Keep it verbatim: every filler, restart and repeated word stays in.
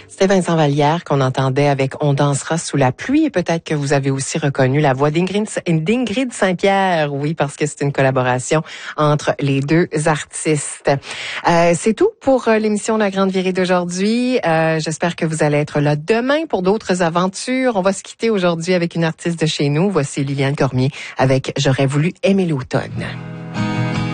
C'était Vincent Vallière qu'on entendait avec On dansera sous la pluie et peut-être que vous avez aussi reconnu la voix d'Ingrid, d'Ingrid Saint-Pierre, oui, parce que c'est une collaboration entre les deux artistes. Euh, c'est tout pour l'émission La Grande Virée d'aujourd'hui. Euh, j'espère que vous allez être là demain pour d'autres aventures. On va se quitter aujourd'hui avec une artiste de chez nous. Voici Liliane Cormier avec J'aurais voulu aimer l'automne.